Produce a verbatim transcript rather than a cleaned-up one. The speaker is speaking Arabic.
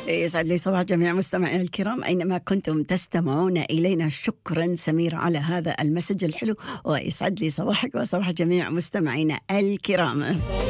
يسعد لي صباح جميع مستمعينا الكرام أينما كنتم تستمعون إلينا. شكرا سمير على هذا المسج الحلو، ويسعد لي صباحك وصباح جميع مستمعينا الكرام.